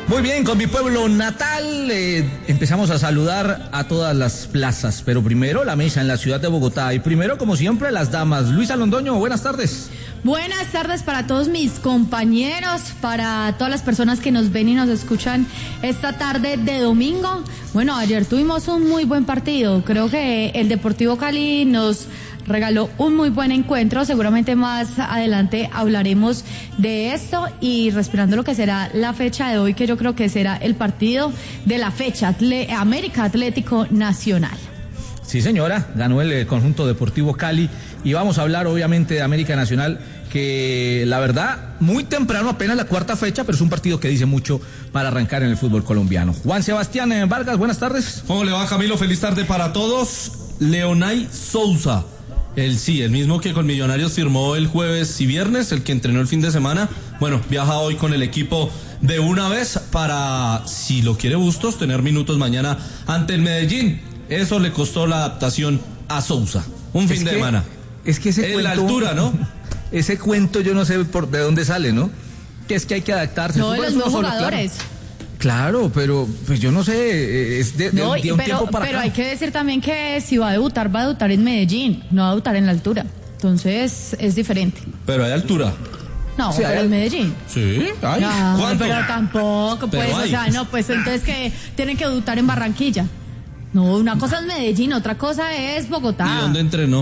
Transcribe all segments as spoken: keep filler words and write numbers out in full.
Muy bien, con mi pueblo natal eh, empezamos a saludar a todas las plazas, pero primero la mesa en la ciudad de Bogotá y primero, como siempre, las damas. Luisa Londoño, buenas tardes. Buenas tardes para todos mis compañeros, para todas las personas que nos ven y nos escuchan esta tarde de domingo. Bueno, ayer tuvimos un muy buen partido, creo que el Deportivo Cali nos regaló un muy buen encuentro, seguramente más adelante hablaremos de esto y respirando lo que será la fecha de hoy, que yo creo que será el partido de la fecha, Atle- América Atlético Nacional. Sí, señora, ganó el eh, conjunto Deportivo Cali y vamos a hablar obviamente de América Nacional, que la verdad, muy temprano, apenas la cuarta fecha, pero es un partido que dice mucho para arrancar en el fútbol colombiano. Juan Sebastián eh, Vargas, buenas tardes. ¿Cómo le va, Camilo? Feliz tarde para todos. Leonay Sousa. El sí, el mismo que con Millonarios firmó el jueves y viernes, el que entrenó el fin de semana. Bueno, viaja hoy con el equipo de una vez para, si lo quiere Bustos, tener minutos mañana ante el Medellín. Eso le costó la adaptación a Sousa. Un fin es de que, semana. Es que ese en cuento, la altura, ¿no? Ese cuento yo no sé por de dónde sale, ¿no? Que es que hay que adaptarse. No, de los nuevos jugadores. Claro. Claro, pero pues yo no sé, es de, de, No, de un pero, tiempo para pero acá. hay que decir también que si va a debutar, va a debutar en Medellín, no va a debutar en la altura. Entonces es diferente. Pero hay altura. No, Sí, pero hay- en Medellín. Sí, ay, No, ¿cuánto? pero tampoco, pues, Pero o hay. sea, no, pues entonces que tienen que debutar en Barranquilla. No, una cosa es Medellín, otra cosa es Bogotá. ¿Y dónde entrenó?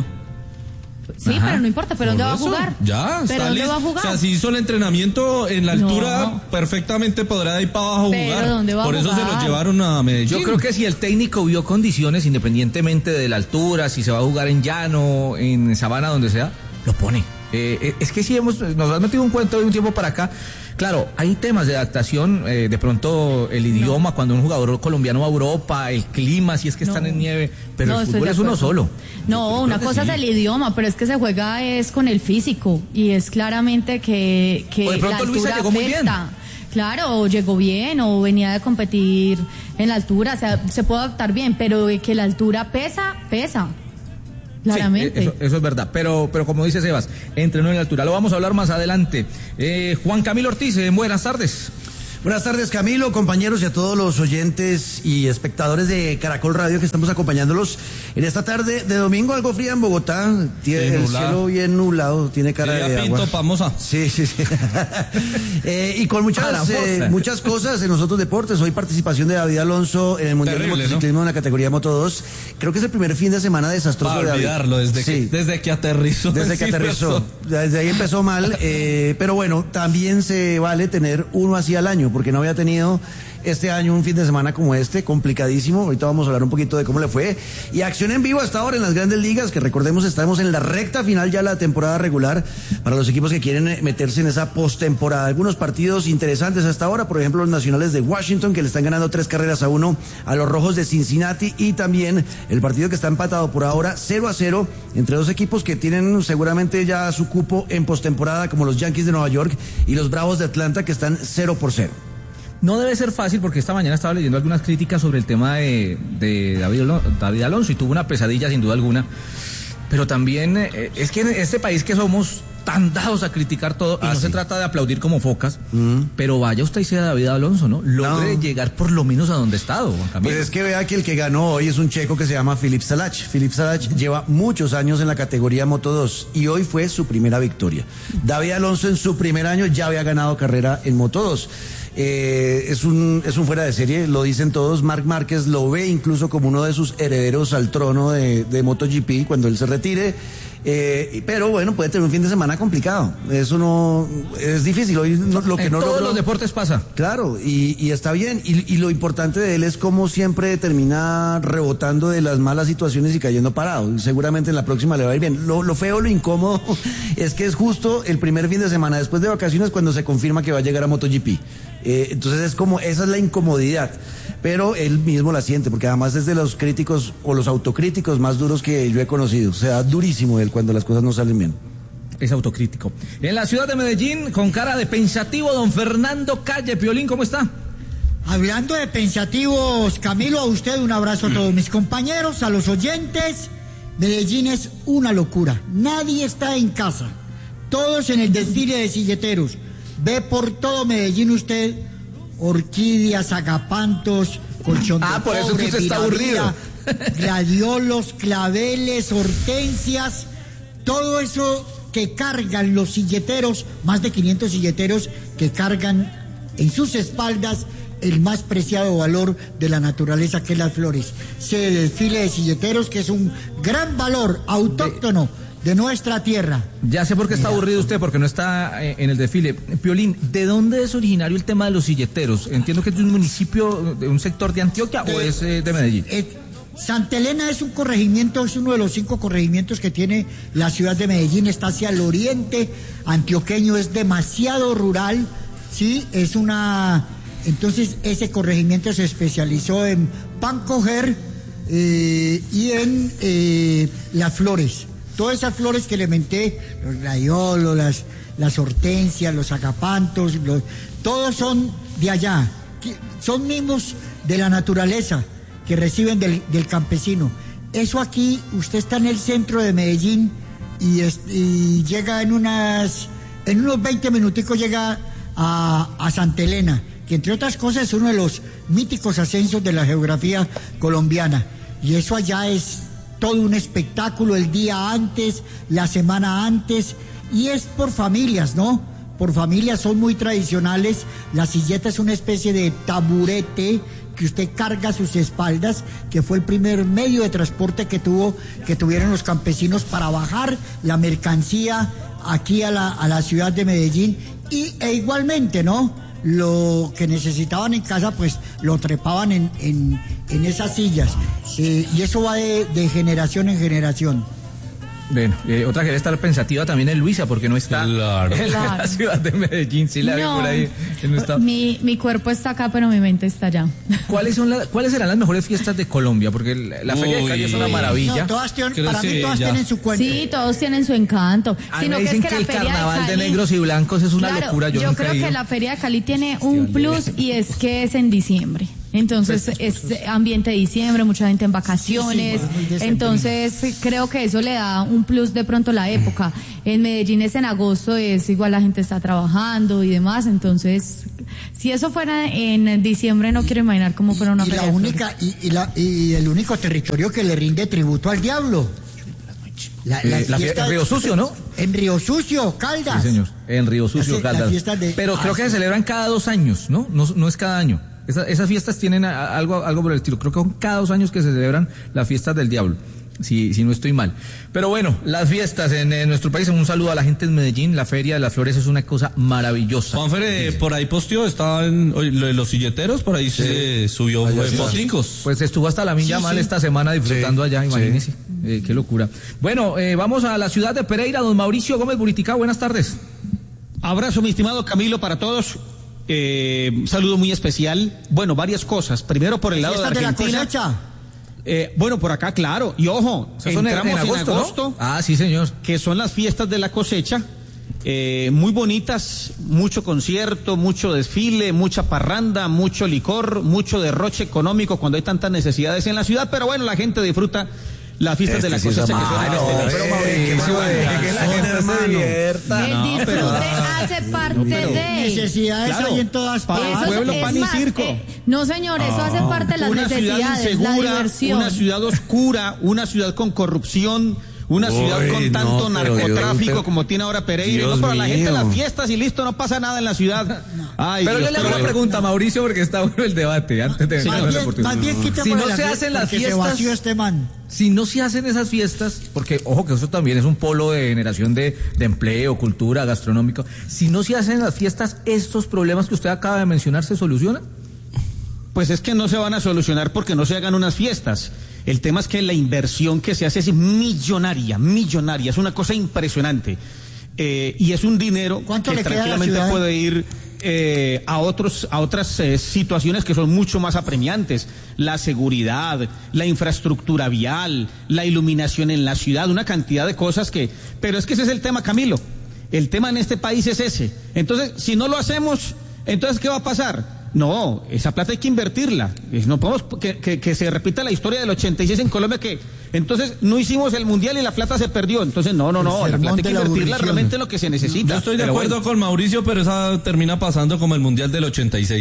Sí, Ajá. pero no importa, pero ¿dónde va a Por eso, jugar? Ya, ¿Pero está dónde listo. va a jugar? O sea, si hizo el entrenamiento en la altura, No. perfectamente podrá de ahí para abajo Pero jugar. ¿dónde va a Por eso se lo jugar? llevaron a Medellín. Yo creo que si el técnico vio condiciones, independientemente de la altura, si se va a jugar en llano, en sabana, donde sea, lo pone. Eh, es que si hemos, nos has metido un cuento de un tiempo para acá. Claro, hay temas de adaptación, eh, de pronto el idioma, no. Cuando un jugador colombiano va a Europa, el clima, si es que están No. en nieve, pero No, el estoy fútbol de es uno acuerdo. solo. No, Yo una creo que cosa sí. es el idioma, pero es que se juega es con el físico y es claramente que, que O de pronto la Luisa altura llegó muy bien. afecta. Claro, o llegó bien o venía de competir en la altura, o sea, se puede adaptar bien, pero que la altura pesa, pesa. Claramente. Sí, eso, eso es verdad, pero, pero como dice Sebas, entrenó en la altura. Lo vamos a hablar más adelante. Eh, Juan Camilo Ortiz, eh, buenas tardes. Buenas tardes, Camilo, compañeros y a todos los oyentes y espectadores de Caracol Radio que estamos acompañándolos en esta tarde de domingo, algo fría en Bogotá. Tiene Sí, el nublado. cielo bien nublado, tiene cara Diría de Pinto agua. Pamosa. Sí, sí, sí. Eh, y con A la muchas, eh, fuerza. muchas cosas en nosotros deportes. Hoy participación de David Alonso en el Mundial Terrible, de Motociclismo en la categoría Moto dos. Creo que es el primer fin de semana desastroso Para de David. olvidarlo, desde, Sí. que, desde que aterrizó. Desde que Sí, aterrizó. empezó. Desde ahí empezó mal. Eh, pero bueno, también se vale tener uno así al año, porque no había tenido este año un fin de semana como este, complicadísimo. Ahorita vamos a hablar un poquito de cómo le fue. Y acción en vivo hasta ahora en las grandes ligas, que recordemos estamos en la recta final ya de la temporada regular para los equipos que quieren eh, meterse en esa postemporada. Algunos partidos interesantes hasta ahora, por ejemplo, los Nacionales de Washington, que le están ganando tres carreras a uno a los Rojos de Cincinnati, y también el partido que está empatado por ahora cero a cero entre dos equipos que tienen seguramente ya su cupo en postemporada, como los Yankees de Nueva York y los Bravos de Atlanta, que están cero por cero. No debe ser fácil porque esta mañana estaba leyendo algunas críticas sobre el tema de, de David, Alon- David Alonso y tuvo una pesadilla sin duda alguna. Pero también eh, es que en este país que somos tan dados a criticar todo, y Ah, no sí. se trata de aplaudir como focas, Mm. pero vaya usted y sea David Alonso, ¿no? Logre No. llegar por lo menos a donde ha estado, Juan Camilo. Pues es que vea que el que ganó hoy es un checo que se llama Filip Salac. Filip Salac lleva muchos años en la categoría Moto dos y hoy fue su primera victoria. David Alonso en su primer año ya había ganado carrera en Moto dos. Eh, es un es un fuera de serie, lo dicen todos. Marc Márquez lo ve incluso como uno de sus herederos al trono de, de MotoGP cuando él se retire. Eh, pero bueno, puede tener un fin de semana complicado. Eso no es difícil. Hoy no- lo que en no todos logró- los deportes pasa. Claro, y, y está bien. Y, y lo importante de él es cómo siempre termina rebotando de las malas situaciones y cayendo parado. Y seguramente en la próxima le va a ir bien. Lo, lo feo, lo incómodo, es que es justo el primer fin de semana después de vacaciones cuando se confirma que va a llegar a MotoGP. Eh, entonces es como, esa es la incomodidad. Pero él mismo la siente, porque además es de los críticos o los autocríticos más duros que yo he conocido. O sea, durísimo él cuando las cosas no salen bien. Es autocrítico. En la ciudad de Medellín, con cara de pensativo, don Fernando Calle. Piolín, ¿cómo está? Hablando de pensativos, Camilo, a usted un abrazo a todos mis compañeros, a los oyentes. Medellín es una locura. Nadie está en casa. Todos en el desfile de silleteros. Ve por todo Medellín usted orquídeas, agapantos, colchón Ah, de por eso es que cobre, usted está viravira, aburrido. gladiolos, claveles, hortensias, todo eso que cargan los silleteros, más de quinientos silleteros que cargan en sus espaldas el más preciado valor de la naturaleza, que es las flores. Ese desfile de silleteros que es un gran valor autóctono de nuestra tierra. Ya sé por qué está Mira. aburrido usted, porque no está eh, en el desfile. Piolín, ¿de dónde es originario el tema de los silleteros? Entiendo que es de un municipio, de un sector de Antioquia, o es eh, de Medellín. Eh, Santa Elena es un corregimiento, es uno de los cinco corregimientos que tiene la ciudad de Medellín, está hacia el oriente antioqueño, es demasiado rural, sí, es una... Entonces ese corregimiento se especializó en pan coger eh, y en eh, las flores. Todas esas flores que elementé, los gladiolos, las, las hortensias, los agapantos, los, todos son de allá, que son mimos de la naturaleza que reciben del, del campesino. Eso aquí, usted está en el centro de Medellín y, es, y llega en unas, en unos veinte minuticos llega a, a Santa Elena, que entre otras cosas es uno de los míticos ascensos de la geografía colombiana. Y eso allá es todo un espectáculo el día antes, la semana antes, y es por familias, ¿no? Por familias, son muy tradicionales. La silleta es una especie de taburete que usted carga a sus espaldas, que fue el primer medio de transporte que tuvo, que tuvieron los campesinos para bajar la mercancía aquí a la, a la ciudad de Medellín, y e igualmente, ¿no? Lo que necesitaban en casa, pues lo trepaban en, en, en esas sillas, eh, y eso va de, de generación en generación. Bueno, eh, otra que debe estar pensativa también es Luisa, porque no está Claro. en la Claro. ciudad de Medellín, sí la vi No, por ahí. que no está. mi, mi cuerpo está acá, pero mi mente está allá. ¿Cuáles son la- cuáles serán las mejores fiestas de Colombia? Porque la, la Feria de Cali es una Uy. maravilla. No, todas tienen, Creo para mí que todas ya. tienen su cuento. Sí, todos tienen su encanto. A mí Sino me que es dicen que, que la el feria carnaval de de Cali, negros y blancos es una claro, locura. Yo, yo nunca creo he ido. que la feria de Cali tiene un plus, y es que es en diciembre. Entonces es ambiente de diciembre, mucha gente en vacaciones. Sí, sí, muy decembrino. Entonces creo que eso le da un plus de pronto la época. En Medellín es en agosto, es igual, la gente está trabajando y demás. Entonces, si eso fuera en diciembre, no quiero imaginar cómo fuera una y feria la de flores. única y, y la, y el único territorio que le rinde tributo al diablo. La, Eh, la fie- en Río Sucio, ¿no? En Río Sucio, Caldas. Sí, señor. En Río Sucio, La fie- la Caldas. fiesta de- Pero ah, creo que sí. se celebran cada dos años, ¿no? No, no es cada año. Esa- esas fiestas tienen a- algo, algo por el estilo. Creo que son cada dos años que se celebran las fiestas del diablo. Si, si no estoy mal. Pero bueno, las fiestas en, en nuestro país, un saludo a la gente en Medellín. La Feria de las Flores es una cosa maravillosa. Juanfer, eh, por ahí posteó, estaba en oye, lo de los silleteros, por ahí se subió Allá eh, sí. foticos. Pues estuvo hasta la milla Sí, mal sí. esta semana disfrutando Sí, allá, sí. imagínese. Eh, qué locura. Bueno, eh, vamos a la ciudad de Pereira, don Mauricio Gómez Buritica, buenas tardes. Abrazo, mi estimado Camilo, para todos. Eh, un saludo muy especial. Bueno, varias cosas. Primero por el lado de ¿Fiestas de la Argentina. cosecha? Eh, bueno, por acá, claro. Y ojo, Esas son en- entramos en agosto, ¿no? agosto, Ah, sí, señor. que son las fiestas de la cosecha. Eh, muy bonitas, mucho concierto, mucho desfile, mucha parranda, mucho licor, mucho derroche económico cuando hay tantas necesidades en la ciudad. Pero bueno, la gente disfruta las fiestas de la Este sí es cosecha. que son amable, este mes. pero Mauricio, deje que la gente se divierta. El no, disfrute pero- hace parte pero- de... Necesidades Claro. hay en todas Para el partes. Eso pueblo, es pan y más, circo. eh, no, señor, eso hace parte de las Una ciudad necesidades, la insegura, diversión. una ciudad oscura, una ciudad con corrupción, una Uy, ciudad con no, tanto pero narcotráfico Dios, pero- como tiene ahora Pereira. Dios no, para la gente mío. las fiestas y listo, no pasa nada en la ciudad. Ay, Pero Dios, yo le hago una pero- pregunta, Mauricio, porque está bueno el debate antes de Más entrar en la bien, oportunidad. más bien quítame Si no de la se fie- hacen las porque fiestas, se vació este man. si no se hacen esas fiestas, porque ojo que eso también es un polo de generación de, de empleo, cultura, gastronómico, si no se hacen las fiestas, estos problemas que usted acaba de mencionar se solucionan. Pues es que no se van a solucionar porque no se hagan unas fiestas. El tema es que la inversión que se hace es millonaria, millonaria, es una cosa impresionante. Eh, y es un dinero ¿Cuánto que le queda a la tranquilamente ciudad? puede ir eh, a otros, a otras eh, situaciones que son mucho más apremiantes. La seguridad, la infraestructura vial, la iluminación en la ciudad, una cantidad de cosas que... Pero es que ese es el tema, Camilo. El tema en este país es ese. Entonces, si no lo hacemos, entonces ¿qué va a pasar? No, esa plata hay que invertirla. Es- No podemos que, que, que se repita la historia del ochenta y seis en Colombia, que entonces no hicimos el mundial y la plata se perdió. Entonces, no, no, no, El la plata hay que sermón de la invertirla aburrición. realmente en lo que se necesita. Yo estoy de Pero acuerdo bueno. con Mauricio, pero esa termina pasando como el Mundial del ochenta y seis.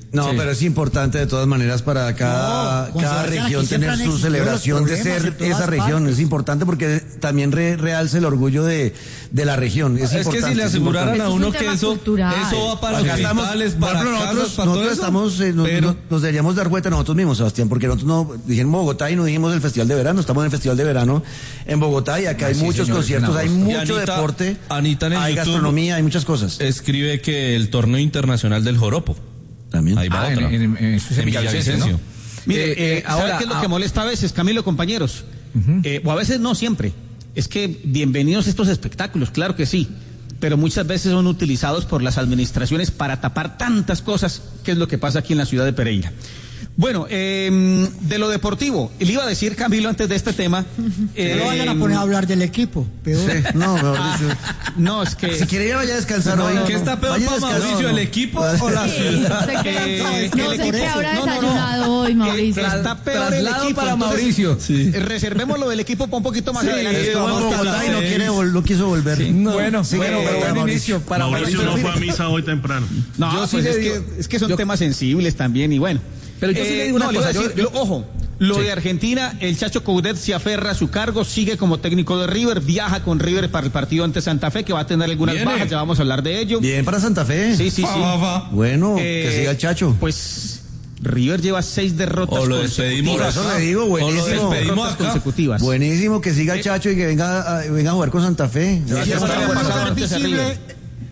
No, Sí. pero es importante de todas maneras para cada, No, cada Sebastián, región aquí siempre tener han su existido celebración los de problemas ser en todas esa región. partes. Es importante porque también re- realza el orgullo de, de la región. Es, Es que importante, si le es aseguraran importante. a Eso es uno un que tema eso, cultural. eso va para Acá estamos, hospitales, por para ejemplo, casas, nosotros, para todo nosotros eso. estamos, eh, nos, Pero- nos- nos deberíamos dar vuelta nosotros mismos, Sebastián, porque nosotros no dijimos Bogotá y no dijimos el Festival de Verano. Estamos en el Festival de Verano en Bogotá y acá hay sí, muchos señor, conciertos, en hay agosto. Y mucho Anita- deporte, Anita en el hay YouTube gastronomía, hay muchas cosas. Escribe que el torneo internacional del joropo. También. Ahí va Ah, otra. en- en- en- eso es en Villavicencio, ¿no? Mire, Eh, eh, eh, ¿sabe ahora, qué es lo ah, que molesta a veces, Camilo, compañeros? Eh, o a veces no siempre. Es que bienvenidos estos espectáculos, claro que sí, pero muchas veces son utilizados por las administraciones para tapar tantas cosas, que es lo que pasa aquí en la ciudad de Pereira. Bueno, eh, de lo deportivo, le iba a decir, Camilo, antes de este tema... No lo vayan a eh, poner a hablar del equipo, peor. Sí, no, mejor dicho. No, es que... Si quiere ya vaya a descansar hoy. ¿Qué está peor Vaya a para descansar. Mauricio, No, no. el equipo o la Sí, ciudad? sé que- Eh, no el sé equipo- qué habrá no, no, no. desayunado hoy, Mauricio. Eh, está peor el Traslado equipo para entonces, Mauricio. Sí. eh, Reservemos lo del equipo para un poquito más Sí, adelante. Estuvo en vamos a Bogotá las y no seis. quiere, vol- no quiso volver. No. Bueno, Sí, bueno, que- pero buen Mauricio. inicio para Mauricio no fue a misa hoy temprano. No, Yo sí pues le es, digo- que, es que son yo- temas sensibles también y bueno. Pero yo sí le digo una no, le iba a cosa, decir, yo- lo- ojo, lo Sí. de Argentina, el Chacho Coudet se aferra a su cargo, sigue como técnico de River, viaja con River para el partido ante Santa Fe, que va a tener algunas Viene. bajas, ya vamos a hablar de ello. Bien para Santa Fe. Sí, sí, sí. Va, va, va. Bueno, Eh, que siga el Chacho. Pues River lleva seis derrotas O lo despedimos Por eso consecutivas. le digo, O lo buenísimo. despedimos Derrotas acá. consecutivas. Buenísimo que siga el Chacho y que venga a, venga a jugar con Santa Fe. Sí, Ya sí, está sí, Sienten sí, un pasado lugar antes a visible, River.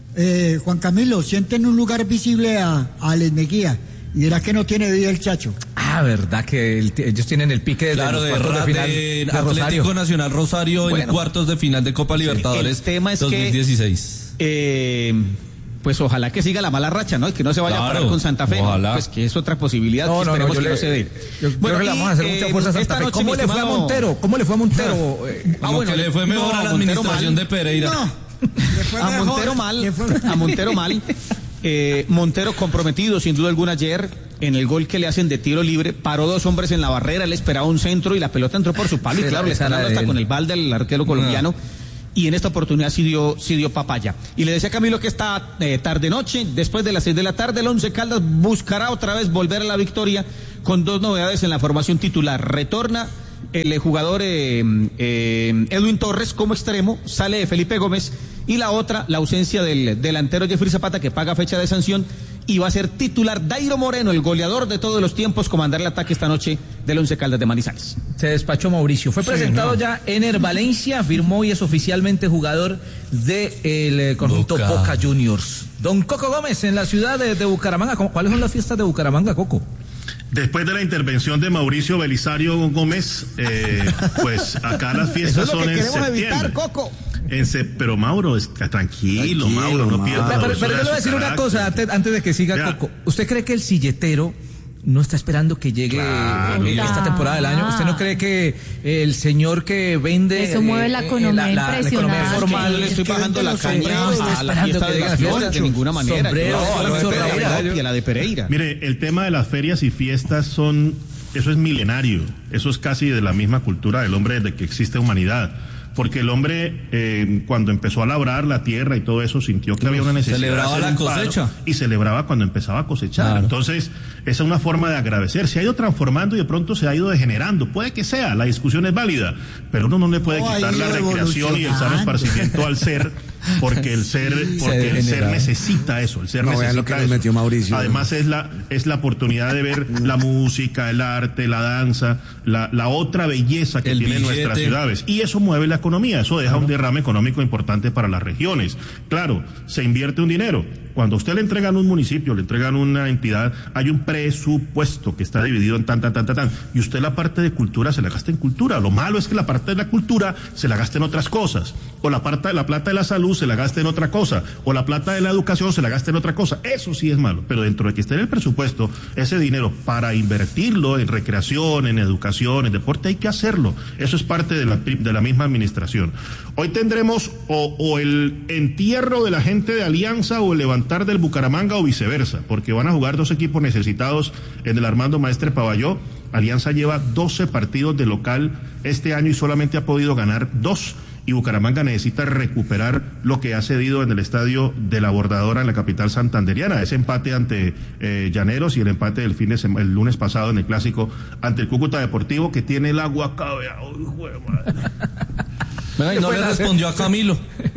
eh, Juan Camilo, sienten un lugar visible a, a Alex Mejía. Y verá que no tiene vida el Chacho. Ah, verdad que el- ellos tienen el pique de Claro, los de, cuartos de Ra- final de de Atlético Rosario. Nacional Rosario en Bueno. cuartos de final de Copa Libertadores el tema es que- dos mil dieciséis. Eh, pues ojalá que siga la mala racha, ¿no? Y que no se vaya a Claro, parar con Santa Fe. ojalá. Pues que es otra posibilidad. No, que no, no, esperemos yo que le- no se dé. Yo creo que le vamos a hacer y, mucha eh, fuerza a Santa esta Fe. noche, ¿Cómo mi le fue a estimado- Montero? ¿Cómo le fue a Montero? Eh, Ah, bueno, que le fue mejor no, a la Montero administración mal. de Pereira. No, le fue A mejor. Montero mal, Le fue- a Montero mal. Eh, Montero comprometido sin duda alguna ayer en el gol que le hacen de tiro libre, paró dos hombres en la barrera, él esperaba un centro y la pelota entró por su palo y Sí, claro, le esa están era dando de hasta él. con el balde al arquero colombiano. Y en esta oportunidad sí dio, sí dio papaya. Y le decía a Camilo que esta eh, tarde-noche, después de las seis de la tarde, el Once Caldas buscará otra vez volver a la victoria con dos novedades en la formación titular. Retorna el eh, jugador eh, eh, Edwin Torres como extremo, sale Felipe Gómez y la otra, la ausencia del delantero Jeffrey Zapata que paga fecha de sanción y va a ser titular Dairo Moreno, el goleador de todos los tiempos, comandar el ataque esta noche del Once Caldas de Manizales. Se despachó Mauricio. Fue Sí, presentado no. ya Ener Valencia, firmó y es oficialmente jugador del conjunto Boca. Boca Juniors. Don Coco Gómez en la ciudad de, de Bucaramanga. ¿Cómo- ¿Cuáles son las fiestas de Bucaramanga, Coco? Después de la intervención de Mauricio Belisario Gómez, eh, pues acá las Eso fiestas es lo son que en queremos septiembre. evitar, Coco. En se- pero Mauro, es- tranquilo, Tranquilo, Mauro, no Mauro. pierda Pero, la pero- pero yo le voy a decir una cosa antes, antes de que siga Ya. Coco. ¿Usted cree que el silletero no está esperando que llegue Claro. eh, esta temporada del año? ¿Usted no cree que el señor que vende... Eso mueve la economía economía impresionante. formal le estoy que bajando venden la los caña sombreros, a la esperando fiesta que de llegue las la flores fiesta. de ninguna manera. Sombrero, Yo no, la no, de no, Pereira no, y a la de Pereira. Mire, el tema de las ferias y fiestas son, eso es milenario, eso es casi de la misma cultura del hombre desde que existe humanidad. Porque el hombre, eh, cuando empezó a labrar la tierra y todo eso, sintió que había una necesidad Celebraba de hacer la un paro, cosecha. y celebraba cuando empezaba a cosechar. Claro. Entonces, esa es una forma de agradecer. Se ha ido transformando y de pronto se ha ido degenerando. Puede que sea, la discusión es válida, pero uno no le puede No, ha quitar la ido recreación y el sano evolucionando. esparcimiento al ser, porque el ser, porque el ser degenera. necesita eso, el ser No, vean necesita lo que nos eso. metió Mauricio. Además es la, es la oportunidad de ver la música, el arte, la danza, la, la otra belleza que El tienen billete. nuestras ciudades. Y eso mueve la economía, eso deja un derrame económico importante para las regiones. Claro, se invierte un dinero. Cuando a usted le entregan un municipio, le entregan una entidad, hay un presupuesto que está dividido en tan, tan, tan, tan, tan. Y usted la parte de cultura se la gasta en cultura. Lo malo es que la parte de la cultura se la gasta en otras cosas. O la parte de la plata de la salud se la gasta en otra cosa. O la plata de la educación se la gasta en otra cosa. Eso sí es malo. Pero dentro de que esté en el presupuesto, ese dinero para invertirlo en recreación, en educación, en deporte, hay que hacerlo. Eso es parte de la, de la misma administración. Hoy tendremos o, o el entierro de la gente de Alianza o el levantar del Bucaramanga o viceversa, porque van a jugar dos equipos necesitados en el Armando Maestre Pavalló. Alianza lleva doce partidos de local este año y solamente ha podido ganar dos. y Bucaramanga necesita recuperar lo que ha cedido en el estadio de la Bordadora en la capital santanderiana, ese empate ante eh, Llaneros y el empate del fin de semana, el lunes pasado en el clásico ante el Cúcuta Deportivo, que tiene el agua acá, vea, uy, jue madre. Venga, y no le respondió a Camilo.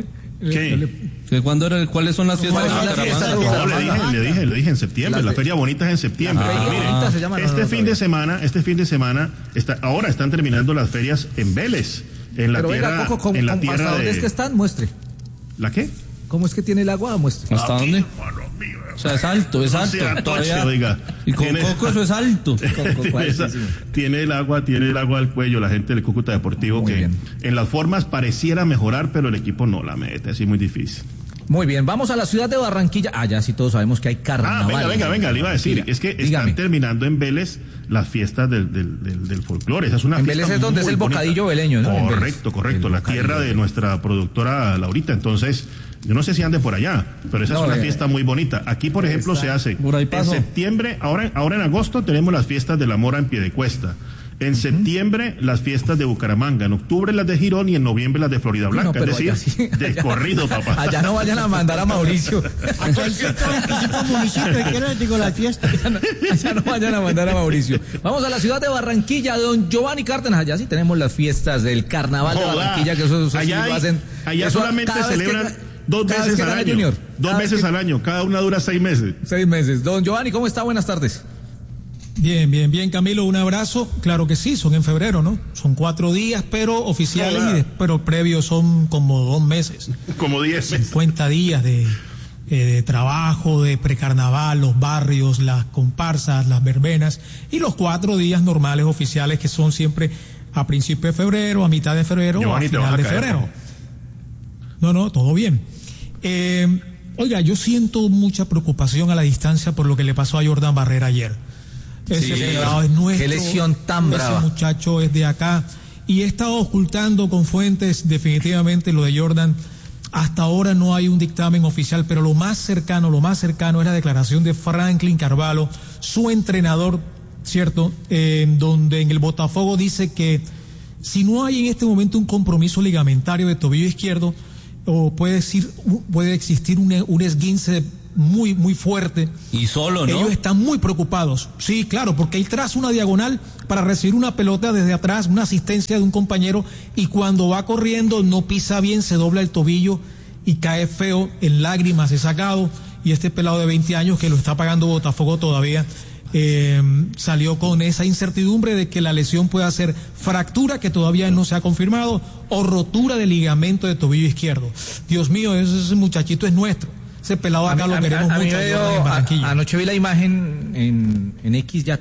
¿Qué? ¿Que cuándo era, ¿Cuáles son las fiestas de Bucaramanga? No, le dije, le dije, le dije en septiembre, la feria bonita es en septiembre. Ah, Miren, se llama, este no, no, fin no, de semana, este fin de semana, está, ahora están terminando las ferias en Vélez, en la Pero tierra, venga, Coco, ¿cómo, en la cómo, tierra ¿hasta dónde de... es que están? Muestre. ¿La qué? ¿Cómo es que tiene el agua? Muestre. ¿Hasta Aquí, dónde? hermano mío, O sea, es alto, es no alto. sea Todavía- toche, oiga. Y con Tiene- Coco eso es alto. tiene, esa- tiene el agua, tiene el agua al cuello la gente del Cúcuta Deportivo, Muy que bien. en las formas pareciera mejorar, pero el equipo no la mete, así muy difícil. Muy bien, vamos a la ciudad de Barranquilla. Ah, ya sí todos sabemos que hay carnaval. Ah, venga, venga, venga, le iba a decir, Diga, es que están dígame. terminando en Vélez las fiestas del, del, del, del folclore. Esa es una En fiesta Vélez es donde es muy el bonita. bocadillo veleño, ¿no? En Vélez. Correcto, correcto, El la bocadillo tierra de veleño. nuestra productora Laurita. Entonces, yo no sé si ande por allá, pero esa No, es una eh, fiesta muy bonita. Aquí, por ejemplo, está- se hace por ahí en paso. septiembre, ahora, ahora en agosto tenemos las fiestas de la Mora en Piedecuesta. En septiembre las fiestas de Bucaramanga, en octubre las de Girón y en noviembre las de Florida Bueno, Blanca. pero es decir, allá sí, de allá- corrido, papá. Allá no vayan a mandar a Mauricio. Aquí hay ciento veinticinco municipios, ¿qué les digo la fiesta? Allá no, allá no vayan a mandar a Mauricio. Vamos a la ciudad de Barranquilla, don Giovanni Cárdenas. Allá sí tenemos las fiestas del carnaval de Joda. Barranquilla, que eso, eso sí allá lo hay- hacen. allá eso solamente cada vez que celebran ga- dos cada vez veces que al gana año. Junior. Dos Cada vez veces que- al año, cada una dura seis meses. Seis meses. Don Giovanni, ¿cómo está? Buenas tardes. Bien, bien, bien, Camilo, un abrazo. Claro que sí, son en febrero, ¿no? Son cuatro días, pero oficiales, Hola. y de- pero previos son como dos meses. Como diez meses. cincuenta días de, eh, de trabajo, de precarnaval, los barrios, las comparsas, las verbenas, y los cuatro días normales oficiales que son siempre a principio de febrero, a mitad de febrero Giovanni, o te a vas final a de caer, febrero. ¿no? No, no, todo bien. Eh, oiga, yo siento mucha preocupación a la distancia por lo que le pasó a Jordan Barrera ayer. Ese Sí, pelado es nuestro. qué lesión tan ese brava. muchacho es de acá. Y he estado ocultando con fuentes definitivamente lo de Jordan. Hasta ahora no hay un dictamen oficial, pero lo más cercano, lo más cercano es la declaración de Franklin Carvalho, su entrenador, ¿cierto? Eh, donde en el Botafogo dice que si no hay en este momento un compromiso ligamentario de tobillo izquierdo, o puede, decir, puede existir un, un esguince muy, muy fuerte. Y solo, ¿no? Ellos están muy preocupados. Sí, claro, porque él traza una diagonal para recibir una pelota desde atrás, una asistencia de un compañero, y cuando va corriendo no pisa bien, se dobla el tobillo y cae feo, en lágrimas, es sacado. Y este pelado de veinte años que lo está pagando Botafogo todavía, eh, salió con esa incertidumbre de que la lesión pueda ser fractura, que todavía no se ha confirmado, o rotura del ligamento de tobillo izquierdo. Dios mío, ese, ese muchachito es nuestro. Ese pelado acá A mí- lo a mí- queremos a mí mucho me en dio- Barranquilla. a- anoche vi la imagen en, en X, ya